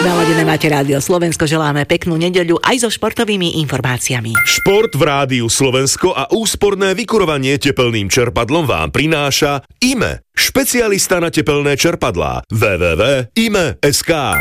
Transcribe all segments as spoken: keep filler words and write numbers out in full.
Naladené máte Rádio Slovensko, želáme peknú nedeľu aj so športovými informáciami. Šport v Rádiu Slovensko a úsporné vykurovanie tepelným čerpadlom vám prináša í em é, špecialista na tepelné čerpadlá. w w w bodka i m e bodka es ká.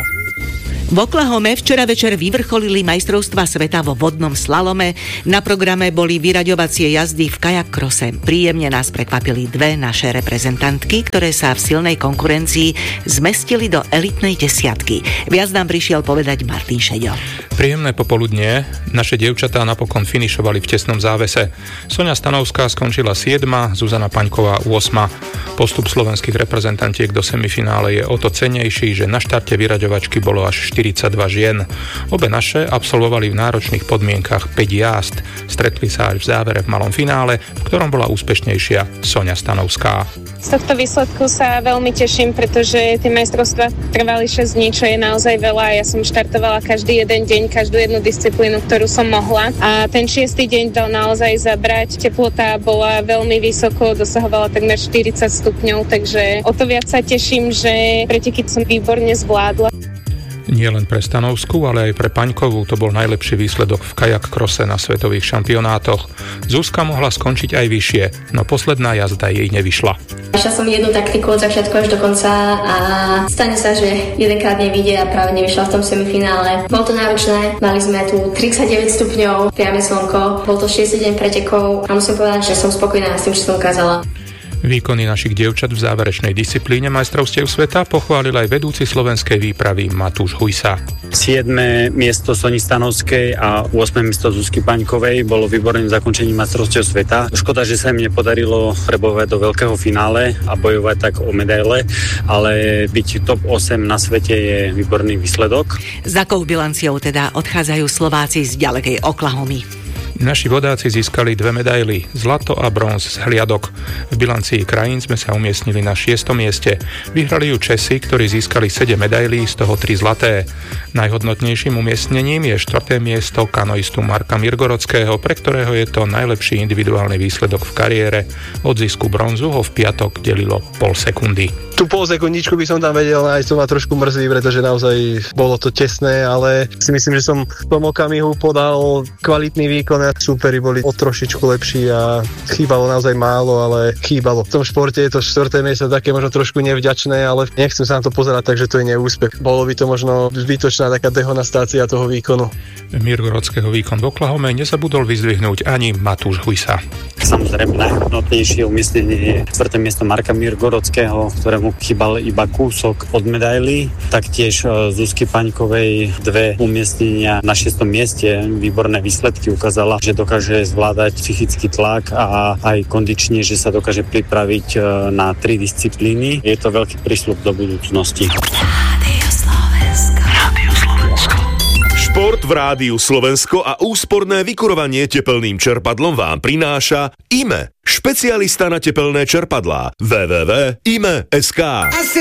V Oklahome včera večer vyvrcholili majstrovstvá sveta vo vodnom slalome. Na programe boli vyraďovacie jazdy v kajak krose. Príjemne nás prekvapili dve naše reprezentantky, ktoré sa v silnej konkurencii zmestili do elitnej desiatky. Viac nám prišiel povedať Martin Šeďo. Príjemné popoludnie. Naše dievčatá napokon finišovali v tesnom závese. Soňa Stanovská skončila siedma, Zuzana Paňková ôsma. Postup slovenských reprezentantiek do semifinále je o to cennejší, že na štarte vyraďovačky bolo až štyridsaťdva žien. Obe naše absolvovali v náročných podmienkach päť jazd. Stretli sa až v závere v malom finále, v ktorom bola úspešnejšia Soňa Stanovská. Z tohto výsledku sa veľmi teším, pretože tie majstrovstvá trvali šesť dní, čo je naozaj veľa. Ja som štartovala každý jeden deň, každú jednu disciplínu, ktorú som mohla. A ten šiestý deň dal naozaj zabrať. Teplota bola veľmi vysoko, dosahovala takmer štyridsať stupňov, takže o to viac sa teším, že preteky som výborne zvládla. Nie len pre Stanovskú, ale aj pre Paňkovú to bol najlepší výsledok v kajak krose na svetových šampionátoch. Zuzka mohla skončiť aj vyššie, no posledná jazda jej nevyšla. Išla som jednu taktiku od začiatku až do konca a stane sa, že jedenkrát nevyjde a práve nevyšla v tom semifinále. Bolo to náročné, mali sme tu tridsaťdeväť stupňov, priame slnko, bol to šiesty deň pretekov a musím povedať, že som spokojná s tým, čo som ukázala. Výkony našich dievčat v záverečnej disciplíne majstrovstiev sveta pochválil aj vedúci slovenskej výpravy Matúš Hujsa. siedme miesto Soni Stanovskej a ôsme miesto Zuzky Paňkovej bolo výborným zakončením majstrovstiev sveta. Škoda, že sa im nepodarilo prebojovať do veľkého finále a bojovať tak o medaile, ale byť top osem na svete je výborný výsledok. Za akou bilanciou teda odchádzajú Slováci z ďalekej Oklahomy? Naši vodáci získali dve medaily, zlato a bronz z hliadok. V bilancii krajín sme sa umiestnili na šiestom mieste. Vyhrali ju Česi, ktorí získali sedem medailí, z toho tri zlaté. Najhodnotnejším umiestnením je štvrté miesto kanoistu Marka Mirgorodského, pre ktorého je to najlepší individuálny výsledok v kariére. Od zisku bronzu ho v piatok delilo pol sekundy. Tú pol sekundičku by som tam vedel nájsť, to ma trošku mrzí, pretože naozaj bolo to tesné, ale si myslím, že som v tom okamihu podal kvalitný výkon a súperi boli o trošičku lepší a chýbalo naozaj málo, ale chýbalo. V tom športe je to štvrté miesto také možno trošku nevďačné, ale nechcem sa na to pozerať, takže to je neúspech. Bolo by to možno zbytočná taká dehonastácia toho výkonu. Mirgorodského výkon v Oklahome nezabudol vyzdvihnúť ani Matúš Hujsa. Samozrejme najhodnotnejšie umiestnenie je štvrté miesto Marka Mirgorodského, ktorému chýbal iba kúsok od medaily. Taktiež Zuzky Paňkovej dve umiestnenia na šiestom mieste. Výborné výsledky ukázala, že dokáže zvládať psychický tlak a aj kondične, že sa dokáže pripraviť na tri disciplíny. Je to veľký prísľub do budúcnosti. Šport v Rádiu Slovensko a úsporné vykurovanie tepelným čerpadlom vám prináša í em é, špecialista na tepelné čerpadlá. w w w bodka i m e bodka es ká.